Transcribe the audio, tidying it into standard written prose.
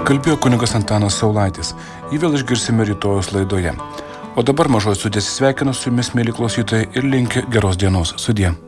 Kalbėjo kunigas Antanas Saulaitis. Jį vėl išgirsime rytojus laidoje. O dabar Mažoji studija sveikina su jumis, mėly klausytojai, ir linki geros dienos. Sudie.